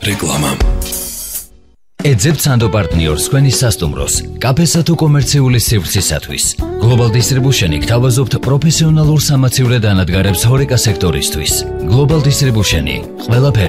რეკლამა. ეძებთ სანდო პარტნიორს თქვენი სასტუმროს, კაფესა თუ კომერციული სივრცისათვის. Global Distribution-ი გთავაზობთ პროფესიონალურ სამაცივრე დანადგარებს ჰორეკა სექტორისთვის. Global Distribution-ი ყველაფერი